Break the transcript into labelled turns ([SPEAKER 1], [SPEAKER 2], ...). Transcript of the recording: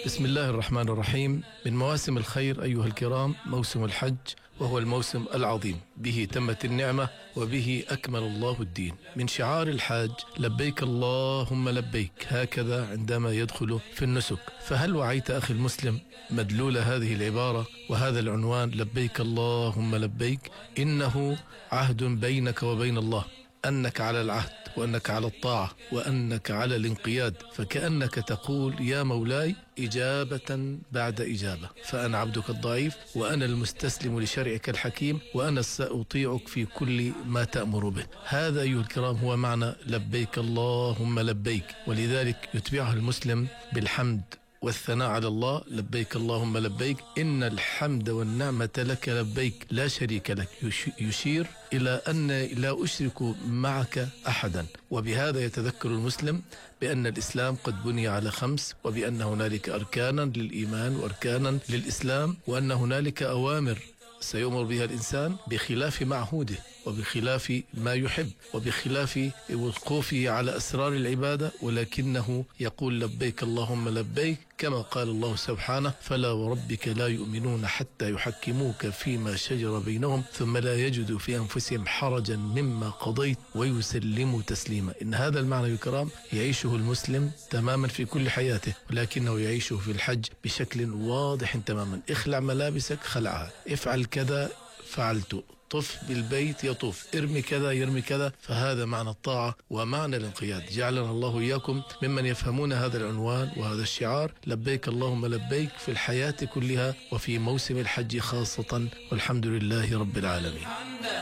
[SPEAKER 1] بسم الله الرحمن الرحيم. من مواسم الخير أيها الكرام موسم الحج، وهو الموسم العظيم، به تمت النعمة وبه أكمل الله الدين. من شعار الحاج لبيك اللهم لبيك، هكذا عندما يدخل في النسك. فهل وعيت أخي المسلم مدلول هذه العبارة وهذا العنوان لبيك اللهم لبيك؟ إنه عهد بينك وبين الله، أنك على العهد وأنك على الطاعة وأنك على الانقياد، فكأنك تقول يا مولاي إجابة بعد إجابة، فأنا عبدك الضعيف وأنا المستسلم لشرعك الحكيم، وأنا سأطيعك في كل ما تأمر به. هذا أيها الكرام هو معنى لبيك اللهم لبيك، ولذلك يتبعها المسلم بالحمد والثناء على الله. لبيك اللهم لبيك، إن الحمد والنعمة لك لبيك لا شريك لك، يشير إلى أن لا أشرك معك أحدا. وبهذا يتذكر المسلم بأن الإسلام قد بني على 5، وبأن هنالك أركانا للإيمان وأركانا للإسلام، وأن هنالك أوامر سيؤمر بها الإنسان بخلاف معهوده وبخلاف ما يحب وبخلاف وقوفه على أسرار العبادة، ولكنه يقول لبيك اللهم لبيك، كما قال الله سبحانه فلا وربك لا يؤمنون حتى يحكموك فيما شجر بينهم ثم لا يجدوا في أنفسهم حرجا مما قضيت ويسلموا تسليما. إن هذا المعنى الكرام يعيشه المسلم تماما في كل حياته، ولكنه يعيشه في الحج بشكل واضح تماما. اخلع ملابسك، خلعها، افعل كذا، فعلت، طف بالبيت، يطوف، ارمي كذا، يرمي كذا. فهذا معنى الطاعة ومعنى الانقياد. جعلنا الله إياكم ممن يفهمون هذا العنوان وهذا الشعار لبيك اللهم لبيك في الحياة كلها وفي موسم الحج خاصة، والحمد لله رب العالمين.